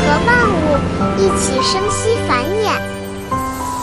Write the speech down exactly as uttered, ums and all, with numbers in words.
和万物一起生息繁衍。